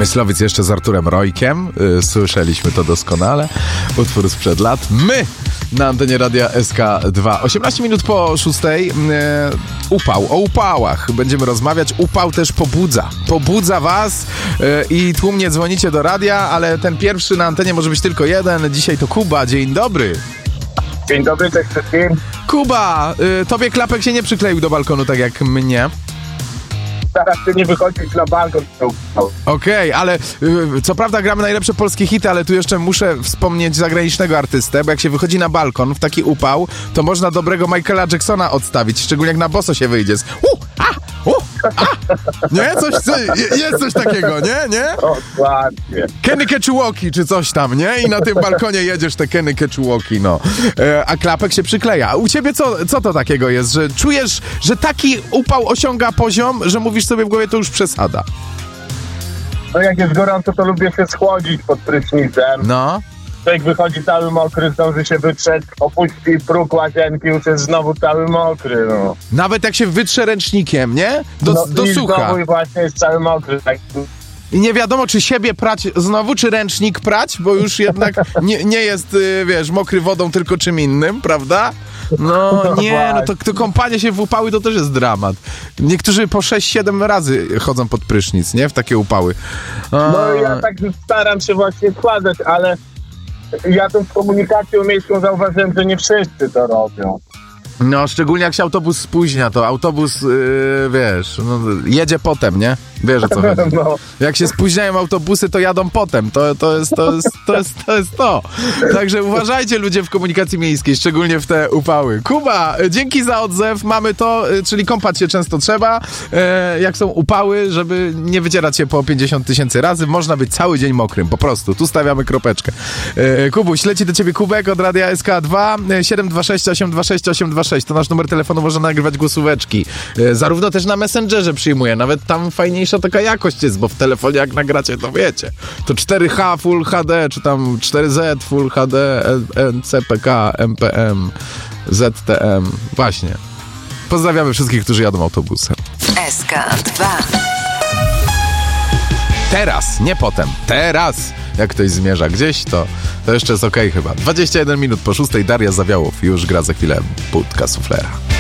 Myslowiec jeszcze z Arturem Rojkiem. Słyszeliśmy to doskonale. Utwór sprzed lat. My na antenie Radia SK2. 18 minut po 6. Upał. O upałach będziemy rozmawiać. Upał też pobudza. Pobudza was i tłumnie dzwonicie do radia, ale ten pierwszy na antenie może być tylko jeden. Dzisiaj to Kuba. Dzień dobry. Dzień dobry, cześć wszystkim. Kuba, tobie klapek się nie przykleił do balkonu tak jak mnie. Teraz ty nie wychodzisz na balkon. Okej, ale co prawda gramy najlepsze polskie hity, ale tu jeszcze muszę wspomnieć zagranicznego artystę, bo jak się wychodzi na balkon w taki upał, to można dobrego Michaela Jacksona odstawić, szczególnie jak na boso się wyjdzie. Nie? Jest coś takiego, nie? Dokładnie. Kenny Ketchuwoki czy coś tam, nie? I na tym balkonie jedziesz te Kenny Ketchuwoki, no. A klapek się przykleja. A u ciebie co to takiego jest, że czujesz, że taki upał osiąga poziom, że mówisz sobie w głowie, to już przesada? No jak jest gorąco, to lubię się schłodzić pod prysznicem. No. Jak wychodzi cały mokry, zdąży się wytrzeć, opuści próg łazienki, już jest znowu cały mokry, no. Nawet jak się wytrze ręcznikiem, nie? Do sucha. Znowu i właśnie jest cały mokry. Tak. I nie wiadomo, czy siebie prać znowu, czy ręcznik prać, bo już jednak nie jest, wiesz, mokry wodą, tylko czym innym, prawda? No nie, no to kąpanie się w upały to też jest dramat. Niektórzy po 6-7 razy chodzą pod prysznic, nie? W takie upały. No ja tak staram się właśnie składać, ale ja tą komunikacją miejską zauważyłem, że nie wszyscy to robią. No, szczególnie jak się autobus spóźnia, to autobus, wiesz, no, jedzie potem, nie? Wiesz, o co chodzi. No. Jak się spóźniają autobusy, to jadą potem. To jest to. Także uważajcie, ludzie w komunikacji miejskiej, szczególnie w te upały. Kuba, dzięki za odzew. Mamy to, czyli kąpać się często trzeba. Jak są upały, żeby nie wycierać się po 50 000 razy, można być cały dzień mokrym, po prostu. Tu stawiamy kropeczkę. Kubuś, leci do ciebie kubek od Radia SK2 726 826 826. To nasz numer telefonu, można nagrywać głosóweczki. Zarówno też na Messengerze przyjmuję. Nawet tam fajniejsza taka jakość jest, bo w telefonie jak nagracie, to wiecie. To 4H Full HD, czy tam 4Z Full HD, NCPK, MPM, ZTM. Właśnie. Pozdrawiamy wszystkich, którzy jadą autobusem. SK2. Teraz, nie potem. Teraz, jak ktoś zmierza gdzieś, to jeszcze jest okej chyba. 21 minut po 6. Daria Zawiałow. Już gra za chwilę Budka Suflera.